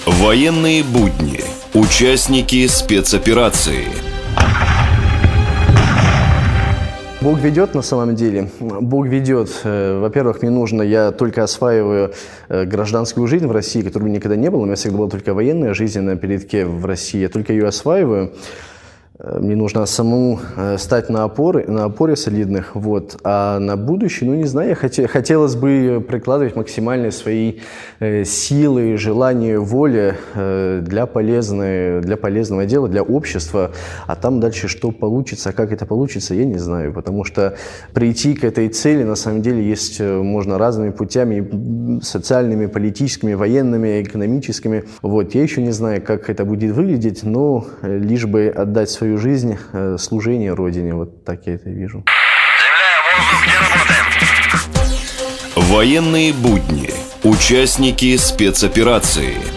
Военные будни. Участники спецоперации. Бог ведет на самом деле. Бог ведет. Во-первых, я только осваиваю гражданскую жизнь в России, которой никогда не было. У меня всегда была только военная жизнь на передке в России. Я только ее осваиваю. Мне нужно самому стать на опоре солидных, а на будущее, не знаю, хотелось бы прикладывать максимальные свои силы, желания, воли для полезного дела, для общества, а там дальше что получится, как это получится, я не знаю, потому что прийти к этой цели на самом деле можно разными путями, социальными, политическими, военными, экономическими, я еще не знаю, как это будет выглядеть, но лишь бы отдать свою жизнь, служение Родине. Так я это вижу. Военные будни. Участники спецоперации.